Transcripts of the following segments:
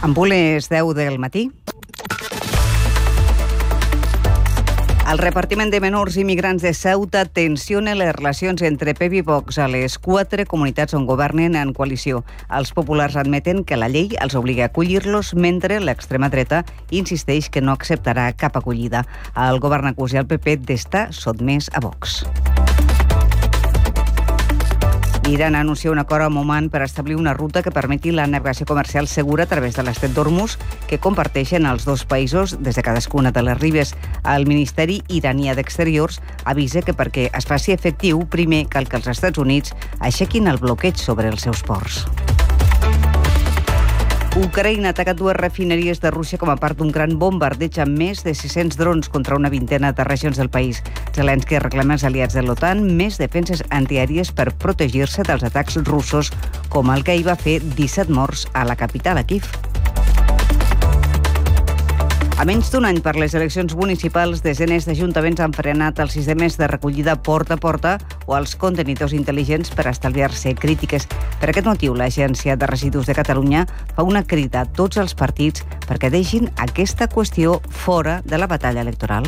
En punt les 10 del matí. El repartiment de menors immigrants de Ceuta tensiona les relacions entre PP i Vox a les 4 comunitats on governen en coalició. Els populars admeten que la llei els obliga a acollir-los, mentre l'extrema dreta insisteix que no acceptarà cap acollida. El govern acusa el PP d'estar sotmès a Vox. Iran anuncia un acord amb Oman per establir una ruta que permeti la navegació comercial segura a través de l'estret d'Hormuz, que comparteixen els dos països des de cadascuna de les ribes. El Ministeri iranià d'Exteriors avisa que perquè es faci efectiu, primer cal que els Estats Units aixequin el bloqueig sobre els seus ports. Ucraïna ha atacat 2 refineries de Rússia com a part d'un gran bombardeig amb més de 600 drons contra una vintena de regions del país. Zelensky reclama als aliats de l'OTAN més defenses antiaèries per protegir-se dels atacs russos, com el que hi va fer 17 morts a la capital, a Kíev. A menys d'un any per les eleccions municipals, desenes d'ajuntaments han frenat els sistemes de recollida porta a porta o els contenidors intel·ligents per estalviar-se crítiques. Per aquest motiu, l'Agència de Residus de Catalunya fa una crida a tots els partits perquè deixin aquesta qüestió fora de la batalla electoral.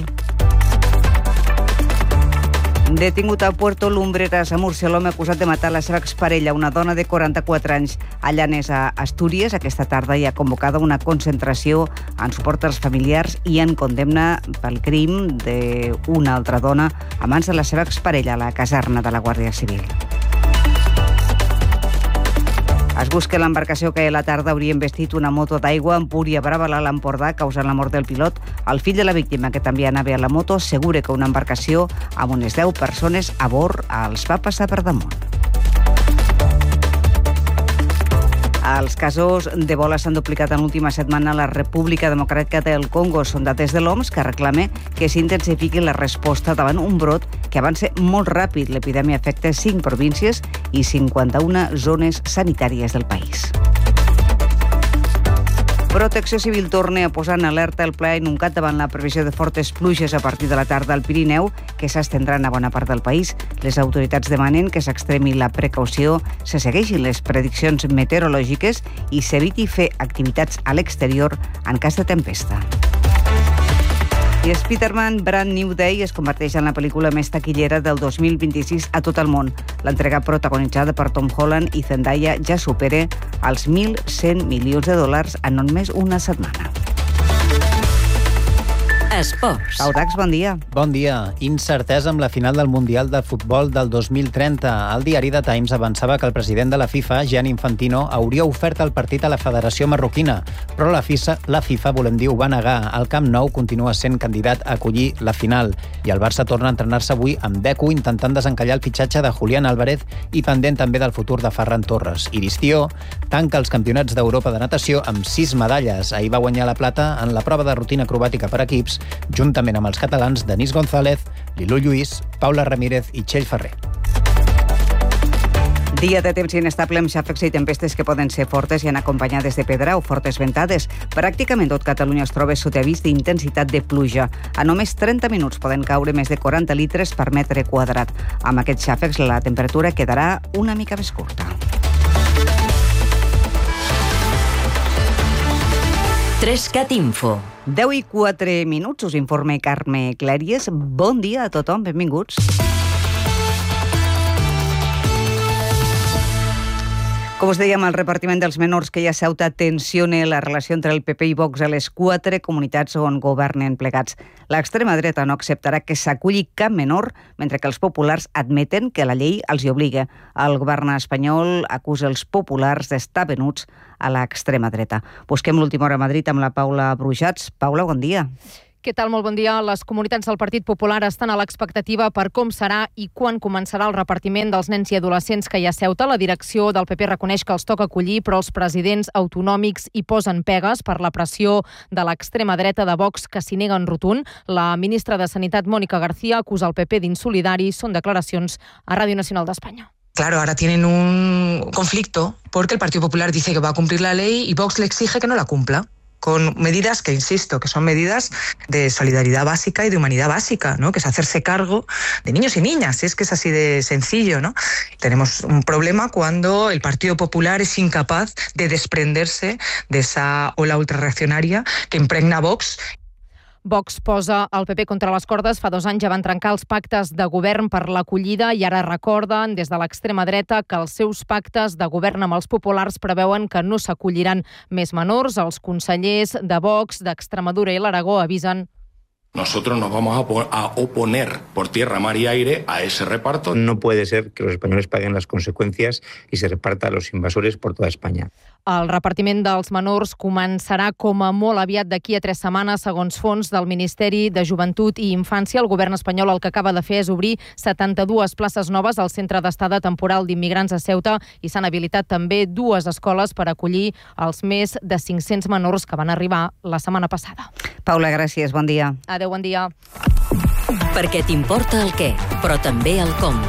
Detingut a Puerto Lumbreras, a Múrcia, l'home acusat de matar la seva exparella, una dona de 44 anys. A Llanes, a Astúries, aquesta tarda hi ha convocada una concentració en suport als familiars i en condemna pel crim d'una altra dona a mans de la seva exparella a la caserna de la Guàrdia Civil. Es busca l'embarcació que a la tarda hauria investit una moto d'aigua a Empúria Brava, a l'Empordà, causant la mort del pilot. El fill de la víctima, que també anava a la moto, assegura que una embarcació amb unes 10 persones a bord els va passar per damunt. Els casos d'Ebola s'han duplicat en l'última setmana a la República Democràtica del Congo. Són dades de l'OMS que reclama que s'intensifiqui la resposta davant un brot que avança molt ràpid. L'epidèmia afecta 5 províncies i 51 zones sanitàries del país. Protecció Civil torna a posar en alerta el Pla Inuncat davant la previsió de fortes pluges a partir de la tarda al Pirineu, que s'estendran a bona part del país. Les autoritats demanen que s'extremi la precaució, se segueixin les prediccions meteorològiques i s'eviti fer activitats a l'exterior en cas de tempesta. I Spider-Man Brand New Day es converteix en la pel·lícula més taquillera del 2026 a tot el món. L'entrega protagonitzada per Tom Holland i Zendaya ja supera els 1.100 milions de dòlars en només una setmana. Esports. Pau Dax, bon dia. Bon dia. Incertesa amb la final del Mundial de Futbol del 2030. El diari The Times avançava que el president de la FIFA, Gianni Infantino, hauria ofert el partit a la Federació Marroquina, però la FIFA, volem dir, ho va negar. El Camp Nou continua sent candidat a acollir la final i el Barça torna a entrenar-se avui amb Deco, intentant desencallar el fitxatge de Julián Álvarez i pendent també del futur de Ferran Torres. Iristió tanca els campionats d'Europa de natació amb 6 medalles. Ahir va guanyar la plata en la prova de rutina acrobàtica per equips, juntament amb els catalans Denis González, Lilu Lluís, Paula Ramírez i Txell Ferrer. Dia de temps inestable amb xàfecs i tempestes que poden ser fortes i han acompanyades de pedra o fortes ventades. Pràcticament tot Catalunya es troba sota avís d'intensitat de pluja. A només 30 minuts poden caure més de 40 litres per metre quadrat. Amb aquests xàfecs la temperatura quedarà una mica més curta. 3CAT Info. 10 i 4 minuts, us informa Carme Clàries. Bon dia a tothom, benvinguts. Com us dèiem, el repartiment dels menors que hi ha a Ceuta tensiona la relació entre el PP i Vox a les 4 comunitats on governen plegats. L'extrema dreta no acceptarà que s'aculli cap menor, mentre que els populars admeten que la llei els hi obliga. El govern espanyol acusa els populars d'estar venuts a l'extrema dreta. Busquem l'última hora a Madrid amb la Paula Brujats. Paula, bon dia. Què tal? Molt bon dia. Les comunitats del Partit Popular estan a l'expectativa per com serà i quan començarà el repartiment dels nens i adolescents que hi ha a Ceuta. La direcció del PP reconeix que els toca acollir, però els presidents autonòmics hi posen pegues per la pressió de l'extrema dreta de Vox, que s'hi neguen rotund. La ministra de Sanitat, Mónica García, acusa el PP d'insolidari. Són declaracions a Ràdio Nacional d'Espanya. Claro, ahora tienen un conflicto porque el Partido Popular dice que va a cumplir la ley y Vox le exige que no la cumpla. con medidas que, insisto, que son medidas de solidaridad básica y de humanidad básica, ¿no? Que es hacerse cargo de niños y niñas, es que es así de sencillo, ¿no? Tenemos un problema cuando el Partido Popular es incapaz de desprenderse de esa ola ultrarreaccionària que impregna Vox. Vox posa el PP contra les cordes. Fa 2 anys ja van trencar els pactes de govern per l'acollida i ara recorden des de l'extrema dreta que els seus pactes de govern amb els populars preveuen que no s'acolliran més menors. Els consellers de Vox, d'Extremadura i l'Aragó avisen: nosotros nos vamos a oponer por tierra, mar y aire a ese reparto. No puede ser que los españoles paguen las consecuencias y se reparta a los invasores por toda España. El repartiment dels menors començarà com a molt aviat d'aquí a 3 setmanes, segons fons del Ministeri de Joventut i Infància. El govern espanyol el que acaba de fer és obrir 72 places noves al Centre d'Estada Temporal d'Immigrants a Ceuta i s'han habilitat també 2 escoles per acollir els més de 500 menors que van arribar la setmana passada. Paula, gràcies. Bon dia. Adéu, bon dia. Perquè t'importa el què, però també el com.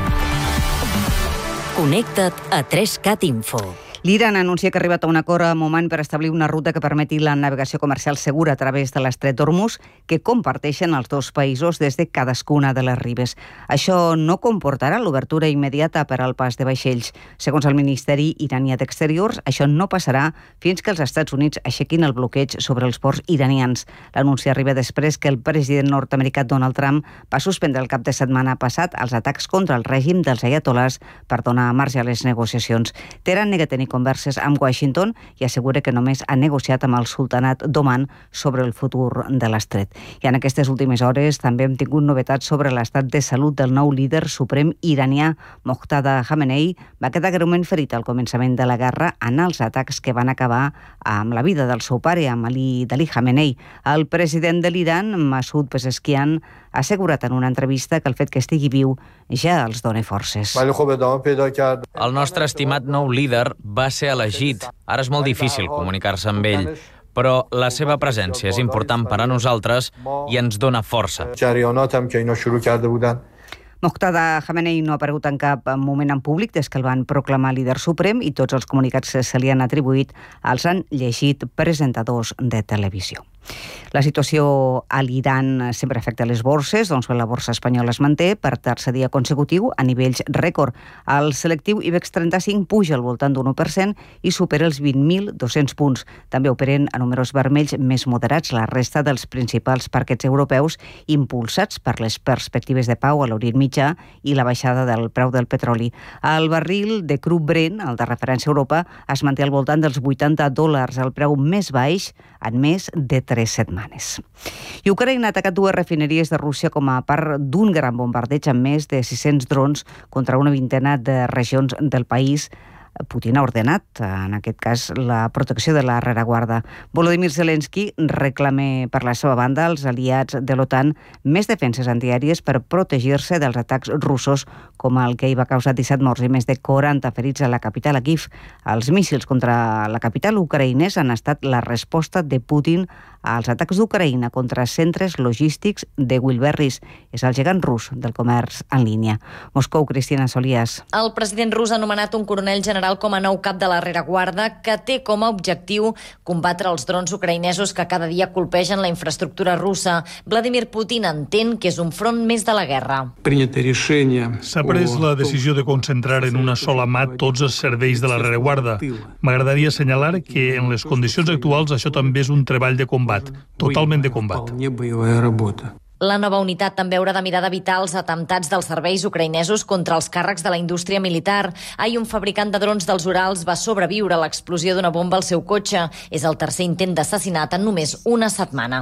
Connecta't a 3CAT Info. L'Iran anuncia que ha arribat a un acord amb Oman per establir una ruta que permeti la navegació comercial segura a través de l'estret d'Hormuz, que comparteixen els dos països des de cadascuna de les ribes. Això no comportarà l'obertura immediata per al pas de vaixells. Segons el Ministeri iranià d'Exteriors, això no passarà fins que els Estats Units aixequin el bloqueig sobre els ports iranians. L'anunci arriba després que el president nord-americà Donald Trump va suspendre el cap de setmana passat els atacs contra el règim dels ayatolás per donar marge a les negociacions. Teheran nega tenir converses amb Washington i assegura que només ha negociat amb el sultanat d'Oman sobre el futur de l'estret. I en aquestes últimes hores també hem tingut novetats sobre l'estat de salut del nou líder suprem iranià, Moqtada Khamenei. Va quedar greument ferit al començament de la guerra en els atacs que van acabar amb la vida del seu pare, amb Ali Khamenei. El president de l'Iran, Masoud Pezeshkian, ha assegurat en una entrevista que el fet que estigui viu ja els dona forces. El nostre estimat nou líder va ser elegit. Ara és molt difícil comunicar-se amb ell, però la seva presència és important per a nosaltres i ens dona força. Moqtada Khamenei no ha aparegut en cap moment en públic des que el van proclamar líder suprem i tots els comunicats que se li han atribuït els han llegit presentadors de televisió. La situació a l'Iran sempre afecta les borses, doncs la borsa espanyola es manté per tercer dia consecutiu a nivells rècord. El selectiu IBEX 35 puja al voltant d'un 1% i supera els 20.200 punts. També operen a números vermells més moderats la resta dels principals parquets europeus, impulsats per les perspectives de pau a l'Orient Mitjà i la baixada del preu del petroli. El barril de cru Brent, el de referència a Europa, es manté al voltant dels $80, el preu més baix en més de 3 setmanes. I Ucraïna ha atacat 2 refineries de Rússia com a part d'un gran bombardeig amb més de 600 drons contra una vintena de regions del país. Putin ha ordenat, en aquest cas, la protecció de la rereguarda. Volodymyr Zelensky reclama per la seva banda als aliats de l'OTAN més defenses antiaèries per protegir-se dels atacs russos, com el que hi va causar 17 morts i més de 40 ferits a la capital, a Kiev. Els míssils contra la capital ucraïnesa han estat la resposta de Putin als atacs d'Ucraïna contra centres logístics de Wilberris. És el gegant rus del comerç en línia. Moscou, Cristina Solías. El president rus ha nomenat un coronel general com a nou cap de la rereguarda que té com a objectiu combatre els drons ucraïnesos que cada dia colpegen la infraestructura russa. Vladimir Putin entén que és un front més de la guerra. S'ha pres la decisió de concentrar en una sola mà tots els serveis de la rereguarda. M'agradaria assenyalar que en les condicions actuals això també és un treball de combat, totalment de combat. La nova unitat també haurà de mirar d'evitar els atemptats dels serveis ucraïnesos contra els càrrecs de la indústria militar. Ahir un fabricant de drons dels Urals va sobreviure a l'explosió d'una bomba al seu cotxe. És el tercer intent d'assassinat en només una setmana.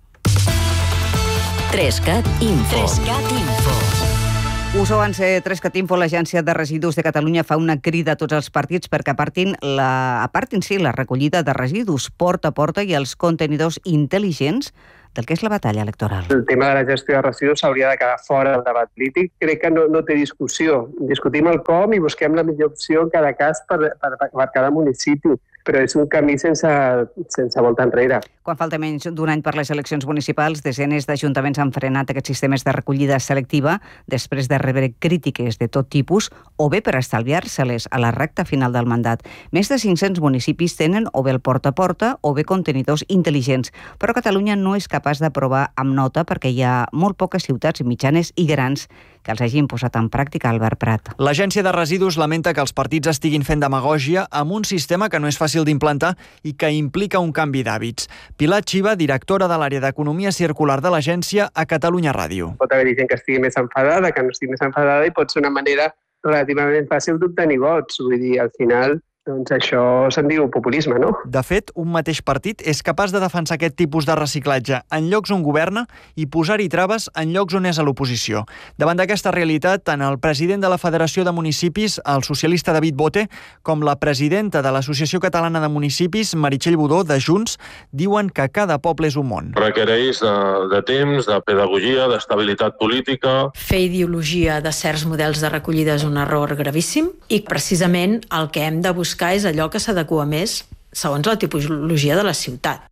3CAT Info. 3CAT Info. Us ho abans 3CAT Info, l'Agència de Residus de Catalunya fa una crida a tots els partits perquè apartin la recollida de residus porta a porta i els contenidors intel·ligents del que és la batalla electoral. El tema de la gestió de residus s'hauria de quedar fora del debat polític. Crec que no té discussió. Discutim el com i busquem la millor opció en cada cas per cada municipi. però és un camí sense volta enrere. Quan falta menys d'un any per les eleccions municipals, desenes d'ajuntaments han frenat aquests sistemes de recollida selectiva després de rebre crítiques de tot tipus o bé per estalviar-se-les a la recta final del mandat. Més de 500 municipis tenen o bé el porta a porta o bé contenidors intel·ligents, però Catalunya no és capaç d'aprovar amb nota perquè hi ha molt poques ciutats mitjanes i grans que els hagin posat en pràctica. Albert Prat. L'Agència de Residus lamenta que els partits estiguin fent demagògia amb un sistema que no és fàcil d'implantar i que implica un canvi d'hàbits. Pilar Xiva, directora de l'àrea d'Economia Circular de l'agència a Catalunya Ràdio. Pot haver-hi gent que estigui més enfadada, que no estigui més enfadada i pot ser una manera relativament fàcil d'obtenir vots. Vull dir, al final, doncs això se'n diu populisme, no? De fet, un mateix partit és capaç de defensar aquest tipus de reciclatge en llocs on governa i posar-hi traves en llocs on és a l'oposició. Davant d'aquesta realitat, tant el president de la Federació de Municipis, el socialista David Bote, com la presidenta de l'Associació Catalana de Municipis, Meritxell Budó, de Junts, diuen que cada poble és un món. Requereix de temps, de pedagogia, d'estabilitat política. Fer ideologia de certs models de recollida és un error gravíssim i precisament el que hem de buscar és allò que s'adequa més segons la tipologia de la ciutat.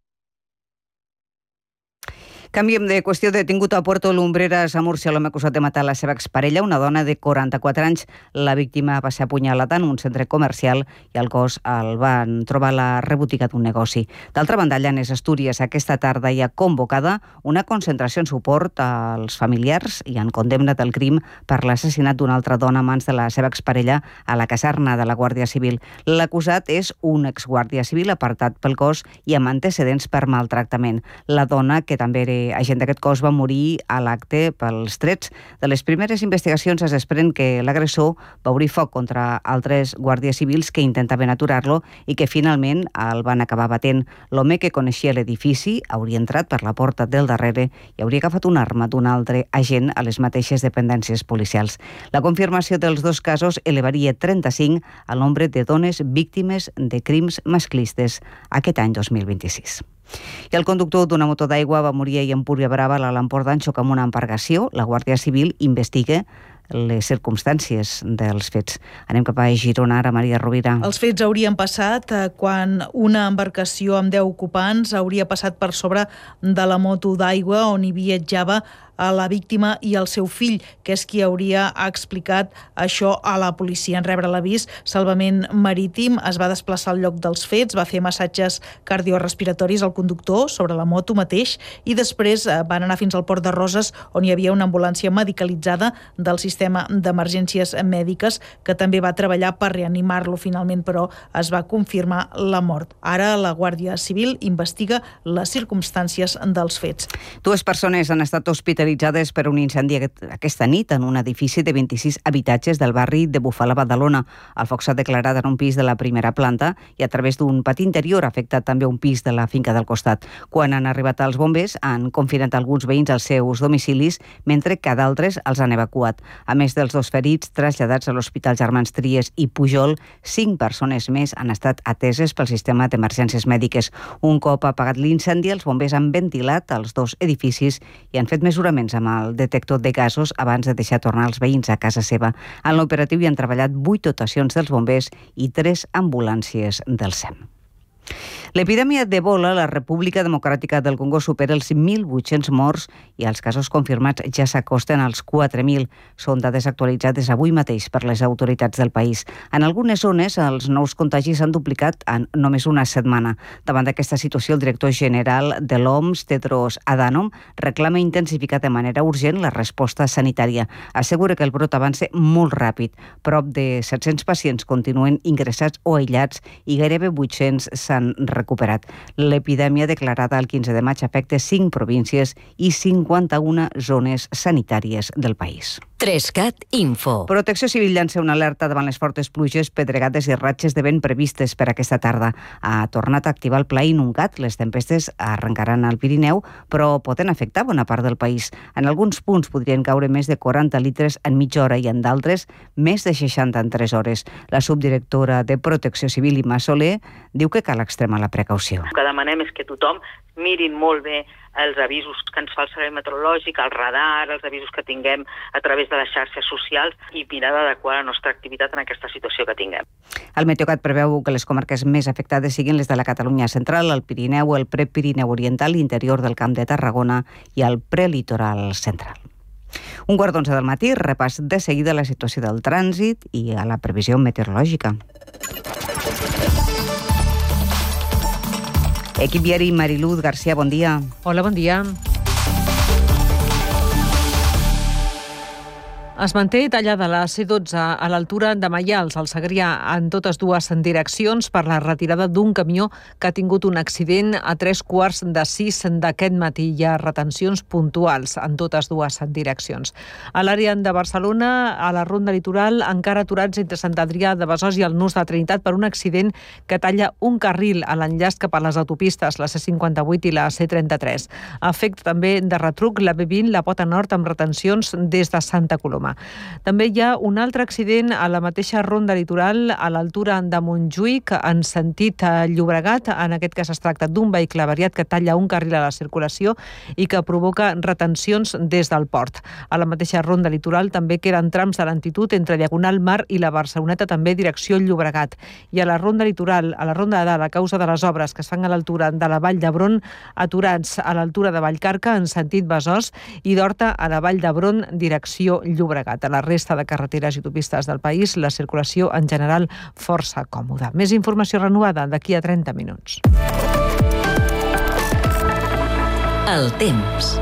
Canviem de qüestió. Detingut a Puerto Lumbreras, a Múrcia, l'home acusat de matar la seva exparella, una dona de 44 anys. La víctima va ser apunyalada en un centre comercial i el cos el van trobar a la rebotiga d'un negoci. D'altra banda, a Llanes, Astúries, aquesta tarda hi ha convocada una concentració en suport als familiars i en condemna del crim per l'assassinat d'una altra dona a mans de la seva exparella a la caserna de la Guàrdia Civil. L'acusat és un exguàrdia civil apartat pel cos i amb antecedents per maltractament. La dona, que també era agent d'aquest cos, va morir a l'acte pels trets. De les primeres investigacions es desprèn que l'agressor va obrir foc contra altres guàrdies civils que intentaven aturar-lo i que finalment el van acabar batent. L'home, que coneixia l'edifici, hauria entrat per la porta del darrere i hauria agafat una arma d'un altre agent a les mateixes dependències policials. La confirmació dels dos casos elevaria 35 el nombre de dones víctimes de crims masclistes aquest any 2026. I el conductor d'una moto d'aigua va morir ahir a Empúria Brava, a l'Empordà, en xoc amb una embarcació. La Guàrdia Civil investiga les circumstàncies dels fets. Anem cap a Girona, ara, Maria Rovira. Els fets haurien passat quan una embarcació amb 10 ocupants hauria passat per sobre de la moto d'aigua on hi viatjava a la víctima i el seu fill, que és qui hauria explicat això a la policia. En rebre l'avís, Salvament Marítim es va desplaçar al lloc dels fets, va fer massatges cardiorespiratoris al conductor sobre la moto mateix i després van anar fins al Port de Roses, on hi havia una ambulància medicalitzada del sistema d'emergències mèdiques que també va treballar per reanimar-lo. Finalment, però, es va confirmar la mort. Ara la Guàrdia Civil investiga les circumstàncies dels fets. 2 persones han estat hospitalitzades per un incendi aquesta nit en un edifici de 26 habitatges del barri de Bufala, Badalona. El foc s'ha declarat en un pis de la primera planta i a través d'un pati interior ha afectat també un pis de la finca del costat. Quan han arribat els bombers, han confinat alguns veïns als seus domicilis, mentre que d'altres els han evacuat. A més dels 2 ferits traslladats a l'Hospital Germans Trias i Pujol, 5 persones més han estat ateses pel sistema d'emergències mèdiques. Un cop apagat l'incendi, els bombers han ventilat els 2 edificis i han fet mesuraments amb el detector de gasos abans de deixar tornar els veïns a casa seva. En l'operatiu hi han treballat 8 dotacions dels bombers i 3 ambulàncies del SEM. L'epidèmia d'Ebola a la República Democràtica del Congo supera els 1.800 morts i els casos confirmats ja s'acosten als 4.000. Són dades actualitzades avui mateix per les autoritats del país. En algunes zones, els nous contagis s'han duplicat en només una setmana. Davant d'aquesta situació, el director general de l'OMS, Tedros Adhanom, reclama intensificar de manera urgent la resposta sanitària. Assegura que el brot avança molt ràpid. Prop de 700 pacients continuen ingressats o aïllats i gairebé 800 s'han recuperat. L'epidèmia declarada el 15 de maig afecta 5 províncies i 51 zones sanitàries del país. 3CAT Info. Protecció Civil llança una alerta davant les fortes pluges, pedregades i ratxes de vent previstes per aquesta tarda. Ha tornat a activar el Pla Inuncat. Les tempestes arrencaran al Pirineu, però poden afectar bona part del país. En alguns punts podrien caure més de 40 litres en mitja hora i en d'altres més de 60 en 3 hores. La subdirectora de Protecció Civil, Imma Soler, diu que cal extremar la precaució. El que demanem és que tothom mirin molt bé els avisos que ens fa el Servei Meteorològic, el radar, els avisos que tinguem a través de les xarxes socials i mirar d'adequar la nostra activitat en aquesta situació que tinguem. El Meteocat preveu que les comarques més afectades siguin les de la Catalunya central, el Pirineu, el Prepirineu oriental, l'interior del Camp de Tarragona i el prelitoral central. 11:15 del matí, repàs de seguida la situació del trànsit i a la previsió meteorològica. Equip viari, Mariluz García, bon dia. Hola, bon dia. Es manté tallada la C12 a l'altura de Maials, al Segrià, en totes dues direccions per la retirada d'un camió que ha tingut un accident a 5:45 d'aquest matí. Hi ha retencions puntuals en totes dues direccions. A l'àrea de Barcelona, a la ronda litoral, encara aturats entre Sant Adrià de Besòs i el Nus de Trinitat per un accident que talla un carril a l'enllaç cap a les autopistes, la C58 i la C33. Afecta també de retruc la B20, la Pota Nord, amb retencions des de Santa Coloma. També hi ha un altre accident a la mateixa ronda litoral a l'altura de Montjuïc en sentit Llobregat. En aquest cas es tracta d'un vehicle avariat que talla un carril a la circulació i que provoca retencions des del port. A la mateixa ronda litoral també queden trams de lentitud entre Diagonal Mar i la Barceloneta, també direcció Llobregat. I a la ronda litoral, a la ronda de Dalt, a causa de les obres que es fan a l'altura de la Vall d'Hebron, aturats a l'altura de Vallcarca en sentit Besòs i d'Horta a la Vall d'Hebron, direcció Llobregat. A la resta de carreteres i autopistes del país, la circulació en general força còmoda. Més informació renovada d'aquí a 30 minuts. El temps.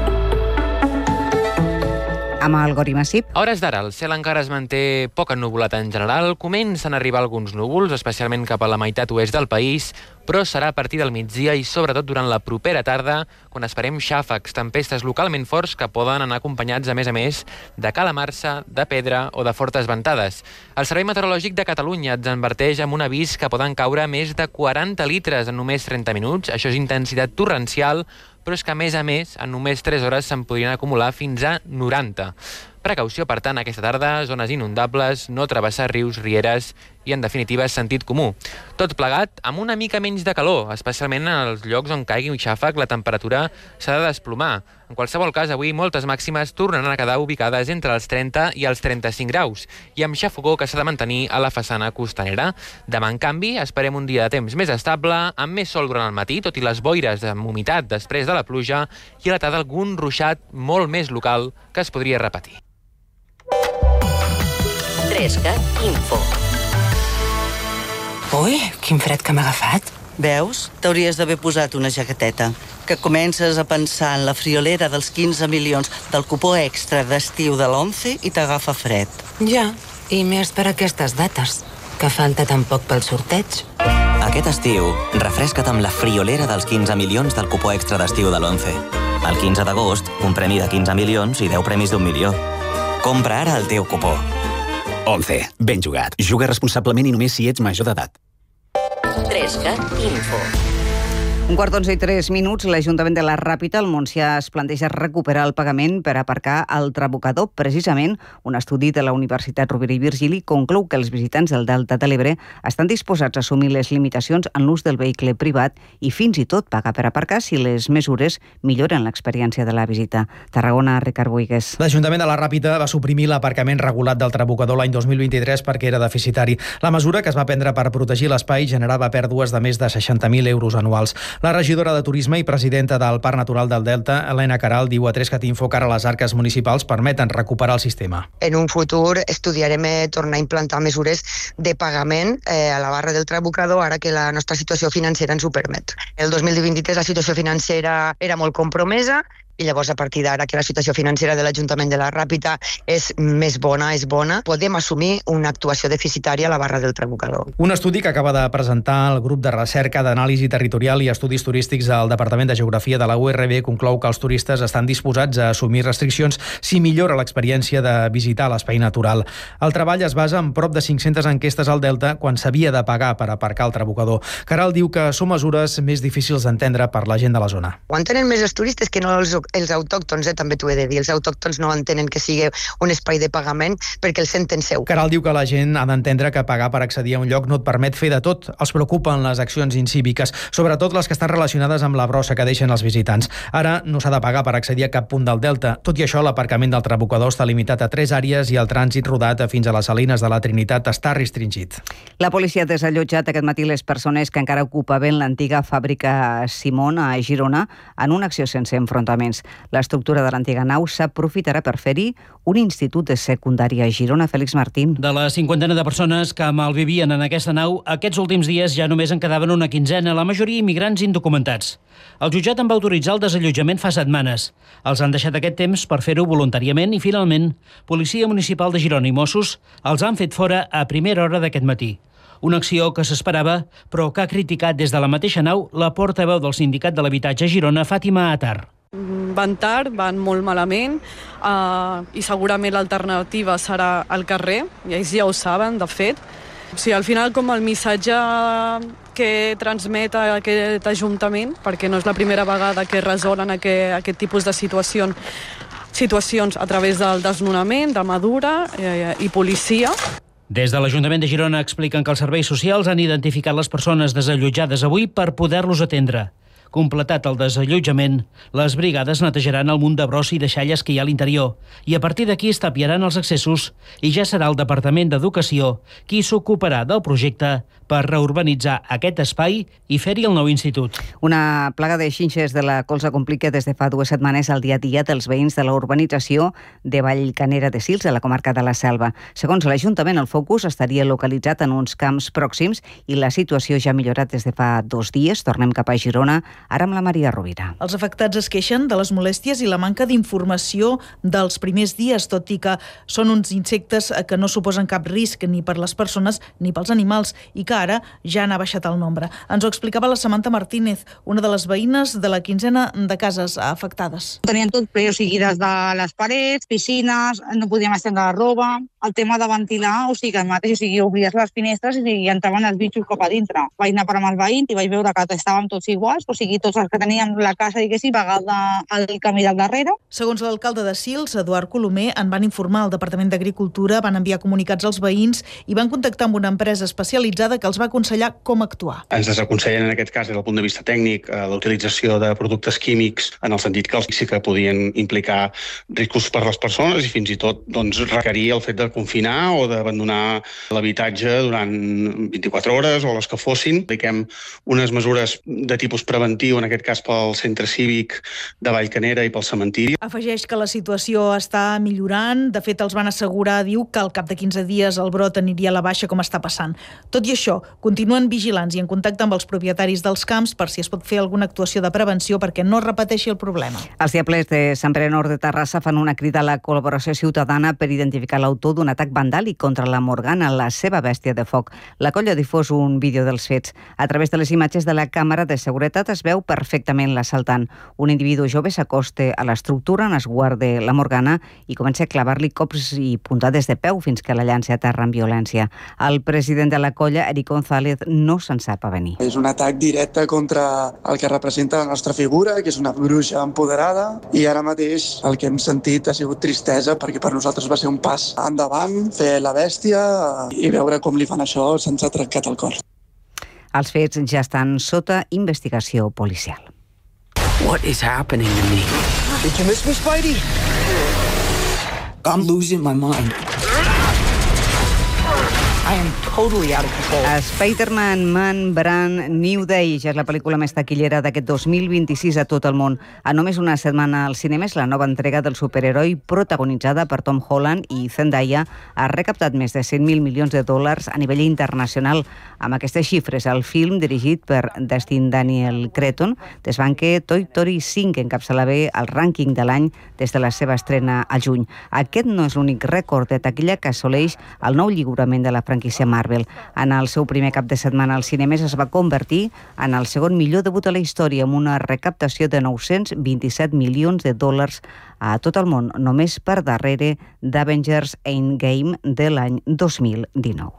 Amb el Gori Massip. A hores d'ara, el cel encara es manté poc ennuvolat en general. Comencen a arribar alguns núvols, especialment cap a la meitat oest del país, però serà a partir del migdia i sobretot durant la propera tarda, quan esperem xàfecs, tempestes localment forts que poden anar acompanyats, a més, de calamarsa, de pedra o de fortes ventades. El Servei Meteorològic de Catalunya ens adverteix amb un avís que poden caure més de 40 litres en només 30 minuts. Això és intensitat torrencial, però és que, a més, en només 3 hores se'n podrien acumular fins a 90. Precaució, per tant, aquesta tarda, zones inundables, no travessar rius, rieres i, en definitiva, sentit comú. Tot plegat amb una mica menys de calor, especialment en els llocs on caigui un xàfec, la temperatura s'ha de desplomar. En qualsevol cas, avui moltes màximes tornaran a quedar ubicades entre els 30 i els 35 graus i amb xafogó que s'ha de mantenir a la façana costanera. Demà, en canvi, esperem un dia de temps més estable, amb més sol durant el matí, tot i les boires amb humitat després de la pluja, i a la tarda algun ruixat molt més local que es podria repetir. 3CAT Info. Ui, quin fred que m'ha agafat. Veus? T'hauries d'haver posat una jaqueteta. Que comences a pensar en la friolera dels 15 milions del cupó extra d'estiu de l'11 i t'agafa fred. Ja, i més per aquestes dates, que falta tan poc pel sorteig. Aquest estiu, refresca't amb la friolera dels 15 milions del cupó extra d'estiu de l'11. El 15 d'agost, un premi de 15 milions i 10 premis d'1 milió. Compra ara el teu cupó. 11. Ben jugat. Juga responsablement i només si ets major d'edat. 3CAT Info. 11:03, l'Ajuntament de la Ràpita, al Montsià, es planteja recuperar el pagament per aparcar al Trabucador. Precisament, un estudi de la Universitat Rovira i Virgili conclou que els visitants del Delta de l'Ebre estan disposats a assumir les limitacions en l'ús del vehicle privat i fins i tot pagar per aparcar si les mesures milloren l'experiència de la visita. Tarragona, Ricard Boigues. L'Ajuntament de la Ràpita va suprimir l'aparcament regulat del Trabucador l'any 2023 perquè era deficitari. La mesura, que es va prendre per protegir l'espai, generava pèrdues de més de 60.000 euros anuals. La regidora de Turisme i presidenta del Parc Natural del Delta, Helena Caral, diu a 3CAT Info que ara les arques municipals permeten recuperar el sistema. En un futur estudiarem tornar a implantar mesures de pagament a la barra del Trabucador, ara que la nostra situació financera ens ho permet. El 2023 la situació financera era molt compromesa, i llavors, a partir d'ara que la situació financera de l'Ajuntament de la Ràpita és més bona, podem assumir una actuació deficitària a la barra del Trabucador. Un estudi que acaba de presentar el grup de recerca d'anàlisi territorial i estudis turístics del Departament de Geografia de la URB conclou que els turistes estan disposats a assumir restriccions si millora l'experiència de visitar l'espai natural. El treball es basa en prop de 500 enquestes al Delta quan s'havia de pagar per aparcar al Trabucador. Caral diu que són mesures més difícils d'entendre per la gent de la zona. Ho entenen més els turistes que no els els autòctons, també t'ho he de dir, els autòctons no entenen que sigui un espai de pagament perquè el senten seu. Caral diu que la gent ha d'entendre que pagar per accedir a un lloc no et permet fer de tot. Els preocupen les accions incíviques, sobretot les que estan relacionades amb la brossa que deixen els visitants. Ara no s'ha de pagar per accedir a cap punt del Delta. Tot i això, l'aparcament del Trabucador està limitat a 3 àrees i el trànsit rodat fins a les Salines de la Trinitat està restringit. La policia ha desallotjat aquest matí les persones que encara ocupaven l'antiga fàbrica Simón a Girona en una acció sense enfrontaments. L'estructura de l'antiga nau s'aprofitarà per fer-hi un institut de secundària a Girona. Félix Martín. De la cinquantena de persones que malvivien en aquesta nau, aquests últims dies ja només en quedaven una quinzena, la majoria immigrants indocumentats. El jutjat en va autoritzar el desallotjament fa setmanes. Els han deixat aquest temps per fer-ho voluntàriament i, finalment, Policia Municipal de Girona i Mossos els han fet fora a primera hora d'aquest matí. Una acció que s'esperava, però que ha criticat des de la mateixa nau la portaveu del Sindicat de l'Habitatge a Girona, Fàtima Atar. Van tard, van molt malament i segurament l'alternativa serà al carrer, i ells ja ho saben, de fet. O sigui, al final, com el missatge que transmet aquest Ajuntament, perquè no és la primera vegada que resolen aquest tipus de situacions a través del desnonament, de Madura i policia. Des de l'Ajuntament de Girona expliquen que els serveis socials han identificat les persones desallotjades avui per poder-los atendre. Completat el desallotjament, les brigades netejaran el munt de brossa i deixalles que hi ha a l'interior i a partir d'aquí es tapiaran els accessos i ja serà el Departament d'Educació qui s'ocuparà del projecte per reurbanitzar aquest espai i fer-hi el nou institut. Una plaga de xinxes de la colza complica des de fa 2 setmanes el dia a dia dels veïns de la urbanització de Vallcanera de Sils, a la comarca de la Selva. Segons l'Ajuntament, el focus estaria localitzat en uns camps pròxims i la situació ja ha millorat des de fa 2 dies. Tornem cap a Girona, ara amb la Maria Rovira. Els afectats es queixen de les molèsties i la manca d'informació dels primers dies, tot i que són uns insectes que no suposen cap risc ni per les persones ni pels animals i que ara ja n'ha baixat el nombre. Ens ho explicava la Samantha Martínez, una de les veïnes de la quinzena de cases afectades. Tenien tot ple, o sigui, des de les parets, piscines, no podíem estendre la roba, el tema de ventilar, o sigui, el mateix, o sigui, obries les finestres i entraven els bitxos cap a dintre. Vaig anar per amb el veïn i vaig veure que estàvem tots iguals, o sigui, tots els que teníem la casa, diguéssim, pagada al camí del darrere. Segons l'alcalde de Sils, Eduard Colomer, en van informar al Departament d'Agricultura, van enviar comunicats als veïns i van contactar amb una empresa especialitzada que els va aconsellar com actuar. Ens desaconsellen en aquest cas des del punt de vista tècnic la utilització de productes químics en el sentit que sí que podien implicar riscos per les persones i fins i tot requerir el fet de confinar o d'abandonar l'habitatge durant 24 hores o les que fossin. Apliquem unes mesures de tipus preventiu, en aquest cas pel centre cívic de Vallcanera i pel cementiri. Afegeix que la situació està millorant. De fet, els van assegurar, diu, que al cap de 15 dies el brot aniria a la baixa com està passant. Tot i això, continuen vigilants i en contacte amb els propietaris dels camps per si es pot fer alguna actuació de prevenció perquè no repeteixi el problema. Els Diablers de Sant Pere Nord de Terrassa fan una crida a la col·laboració ciutadana per identificar l'autor d'un atac vandàlic contra la Morgana, la seva bèstia de foc. La colla ha difós un vídeo dels fets. A través de les imatges de la càmera de seguretat es veu perfectament l'assaltant. Un individu jove s'acosta a l'estructura en esguard de la Morgana i comença a clavar-li cops i puntades de peu fins que la llança a terra amb violència. El president de la colla, Eric González, no se'n sap a venir. És un atac directe contra el que representa la nostra figura, que és una bruixa empoderada, i ara mateix el que hem sentit ha sigut tristesa perquè per nosaltres va ser un pas endavant, fer la bèstia i veure com li fan això se'ns ha trencat el cor. Els fets ja estan sota investigació policial. What is happening to me? Did you miss me, Spidey? I'm losing my mind. I am totally out of control. Spider-Man Man Brand New Day ja és la pel·lícula més taquillera d'aquest 2026 a tot el món. A només una setmana als cinemes, la nova entrega del superheroi protagonitzada per Tom Holland i Zendaya ha recaptat més de 100.000 milions de dòlars a nivell internacional. Amb aquestes xifres, el film, dirigit per Destin Daniel Cretton, desbanca Toy Story 5, encapçala bé el rànquing de l'any des de la seva estrena al juny. Aquest no és l'únic rècord de taquilla que assoleix el nou lliurament de la franquícia Marvel. En el seu primer cap de setmana als cinemes es va convertir en el segon millor debut a la història amb una recaptació de 927 milions de dòlars a tot el món, només per darrere d'Avengers Endgame de l'any 2019.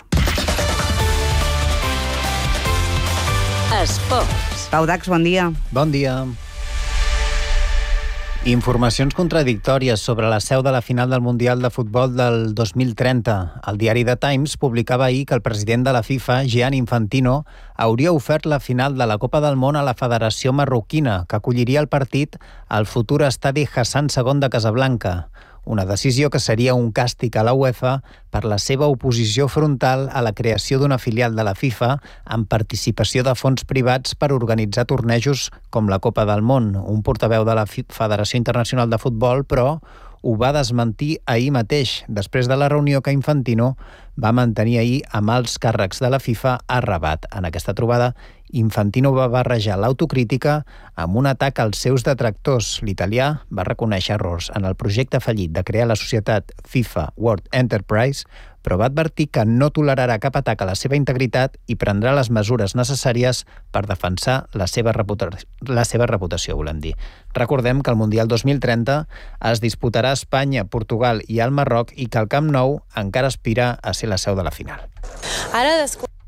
Esports. Pau Dax, bon dia. Bon dia. Informacions contradictòries sobre la seu de la final del Mundial de Futbol del 2030. El diari The Times publicava ahir que el president de la FIFA, Gianni Infantino, hauria ofert la final de la Copa del Món a la Federació Marroquina, que acolliria el partit al futur estadi Hassan II de Casablanca. Una decisió que seria un càstig a la UEFA per la seva oposició frontal a la creació d'una filial de la FIFA amb participació de fons privats per organitzar tornejos com la Copa del Món. Un portaveu de la Federació Internacional de Futbol, però, ho va desmentir ahir mateix, després de la reunió que Infantino va mantenir ahir amb els càrrecs de la FIFA a Rabat. En aquesta trobada, Infantino va barrejar l'autocrítica amb un atac als seus detractors. L'italià va reconèixer errors en el projecte fallit de crear la societat FIFA World Enterprise, però va advertir que no tolerarà cap atac a la seva integritat i prendrà les mesures necessàries per defensar la seva reputació, volem dir. Recordem que el Mundial 2030 es disputarà a Espanya, Portugal i al Marroc i que el Camp Nou encara aspira a ser la seu de la final. Ara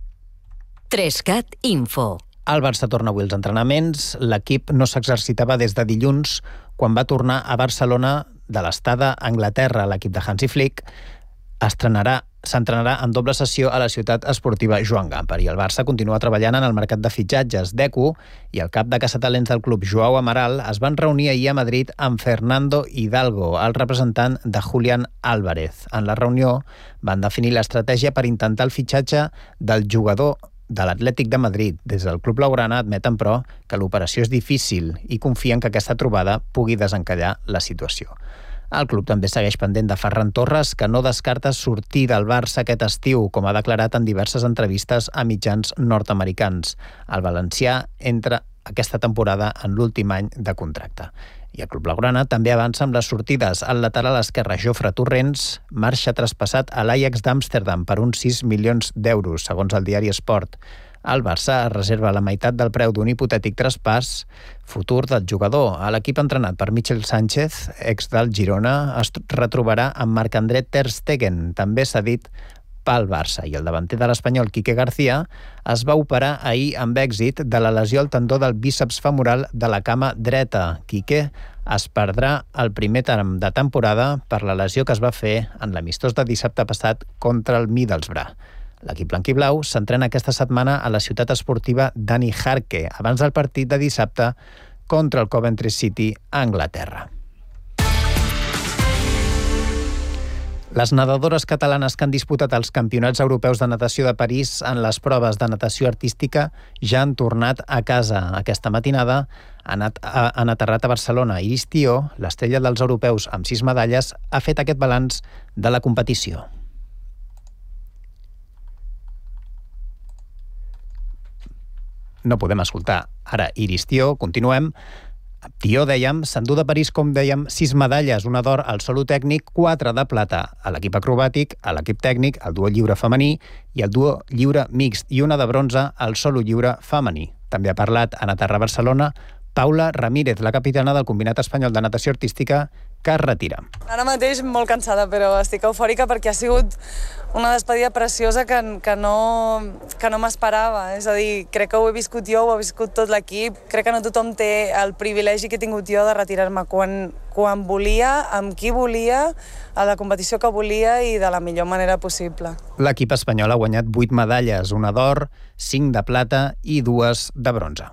3CAT Info. El Barça torna avui als entrenaments. L'equip no s'exercitava des de dilluns, quan va tornar a Barcelona de l'estada a Anglaterra. L'equip de Hansi Flick s'entrenarà en doble sessió a la ciutat esportiva Joan Gamper i el Barça continua treballant en el mercat de fitxatges. Deco i el cap de caçatalents del club, Joao Amaral, es van reunir ahir a Madrid amb Fernando Hidalgo, el representant de Julián Álvarez. En la reunió van definir l'estratègia per intentar el fitxatge del jugador de l'Atlètic de Madrid. Des del club blaugrana admeten, però, que l'operació és difícil i confien que aquesta trobada pugui desencallar la situació. El club també segueix pendent de Ferran Torres, que no descarta sortir del Barça aquest estiu, com ha declarat en diverses entrevistes a mitjans nord-americans. El valencià entra aquesta temporada en l'últim any de contracte. I el club blaugrana també avança amb les sortides. El lateral esquerre Jofre Torrents marxa traspassat a l'Ajax d'Amsterdam per uns 6 milions d'euros, segons el diari Sport. El Barça reserva la meitat del preu d'un hipotètic traspàs futur del jugador. L'equip entrenat per Michel Sánchez, ex del Girona, es retrobarà amb Marc-André Ter Stegen, també cedit pel Barça. I el davanter de l'Espanyol, Quique García, es va operar ahir amb èxit de la lesió al tendó del bíceps femoral de la cama dreta. Quique es perdrà el primer tram de temporada per la lesió que es va fer en l'amistós de dissabte passat contra el Middlesbrough. L'equip blanquiblau s'entrena aquesta setmana a la ciutat esportiva Dani Jarque, abans del partit de dissabte contra el Coventry City a Anglaterra. Les nedadores catalanes que han disputat els campionats europeus de natació de París en les proves de natació artística ja han tornat a casa. Aquesta matinada han aterrat a Barcelona. Iris Tió, l'estrella dels europeus amb 6 medalles, ha fet aquest balanç de la competició. No podem escoltar ara Iris Tió, continuem. Tió, dèiem, s'endú de París, com dèiem, 6 medalles, una d'or al solo tècnic, 4 de plata a l'equip acrobàtic, a l'equip tècnic, al duo lliure femení i al duo lliure mixt, i una de bronze al solo lliure femení. També ha parlat en aterrar a Barcelona Paula Ramírez, la capitana del Combinat Espanyol de Natació Artística, que es retira. Ara mateix molt cansada, però estic eufòrica perquè ha sigut una despedida preciosa que no m'esperava. És a dir, crec que ho he viscut jo, ho ha viscut tot l'equip. Crec que no tothom té el privilegi que he tingut jo de retirar-me quan volia, amb qui volia, a la competició que volia i de la millor manera possible. L'equip espanyol ha guanyat 8 medalles, una d'or, 5 de plata i 2 de bronze.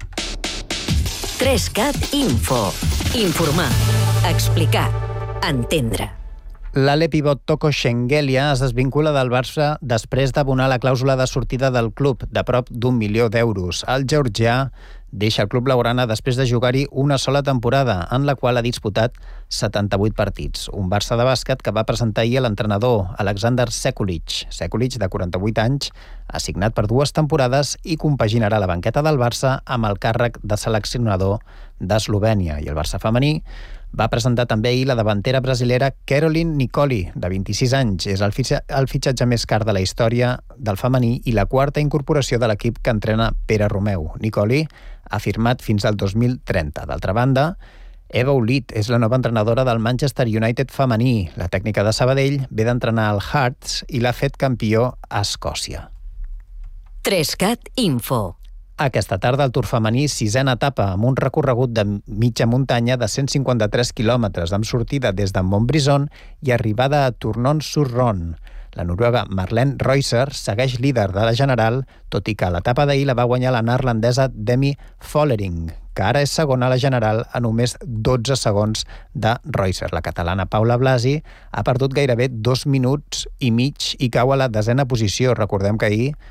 3CAT Info. Informar, explicar, entendre. L'ale-pivot Toko Shengelia es desvincula del Barça després d'abonar la clàusula de sortida del club de prop d'1 milió d'euros. El georgià deixa el club blaugrana després de jugar-hi una sola temporada, en la qual ha disputat 78 partits. Un Barça de bàsquet que va presentar ahir a l'entrenador Alexander Sekulic. Sekulic, de 48 anys, assignat per 2 temporades i compaginarà la banqueta del Barça amb el càrrec de seleccionador d'Eslovènia. I el Barça femení va presentar també ahir la davantera brasilera Caroline Nicoli, de 26 anys. És el fitxatge més car de la història del femení i la 4a incorporació de l'equip que entrena Pere Romeu. Nicoli ha firmat fins al 2030. D'altra banda, Eva Ulit és la nova entrenadora del Manchester United femení. La tècnica de Sabadell ve d'entrenar al Hearts i l'ha fet campió a Escòcia. 3CAT Info. Aquesta tarda el Tour femení, 6a etapa, amb un recorregut de mitja muntanya de 153 quilòmetres, amb sortida des de Montbrison i arribada a Tournon-sur-Rhône. La noruega Marlene Reusser segueix líder de la general, tot i que a l'etapa d'ahir la va guanyar la neerlandesa Demi Vollering, que ara és segona a la general a només 12 segons de Reusser. La catalana Paula Blasi ha perdut gairebé 2 minuts i mig i cau a la 10a posició. Recordem que ahir